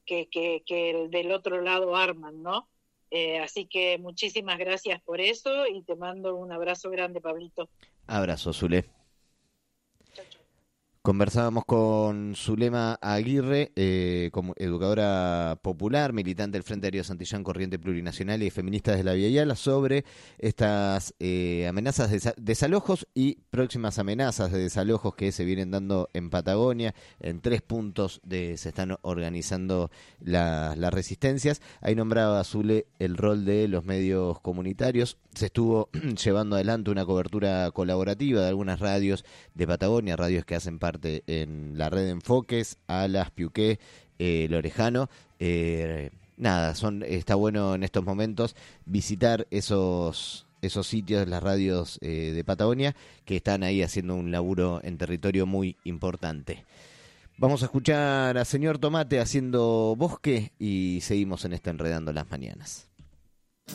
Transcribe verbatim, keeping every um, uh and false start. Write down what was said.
que, que, que el del otro lado arman, ¿no? Eh, así que muchísimas gracias por eso y te mando un abrazo grande, Pablito. Abrazo, Zule. Chau, chau. Conversábamos con Zulema Aguirre, eh, como educadora popular, militante del Frente Darío Santillán, Corriente Plurinacional y Feministas de la Vía Yala, sobre estas eh, amenazas de desa- desalojos y próximas amenazas de desalojos que se vienen dando en Patagonia. En tres puntos de, se están organizando la- las resistencias. Ahí nombraba Zule el rol de los medios comunitarios. Se estuvo llevando adelante una cobertura colaborativa de algunas radios de Patagonia, radios que hacen parte en la red de Enfoques, Alas, Piuqué, eh, Lorejano. Eh, nada, son, está bueno en estos momentos visitar esos, esos sitios, las radios eh, de Patagonia, que están ahí haciendo un laburo en territorio muy importante. Vamos a escuchar a Señor Tomate haciendo Bosque y seguimos en esto Enredando las Mañanas.